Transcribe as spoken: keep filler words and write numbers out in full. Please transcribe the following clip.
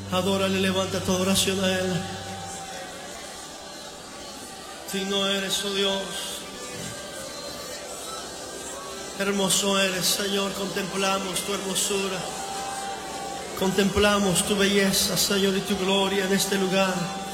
Adórale, levanta tu adoración a Él. Digno eres, oh Dios. Hermoso eres, Señor. Contemplamos tu hermosura. Contemplamos tu belleza, Señor, y tu gloria en este lugar.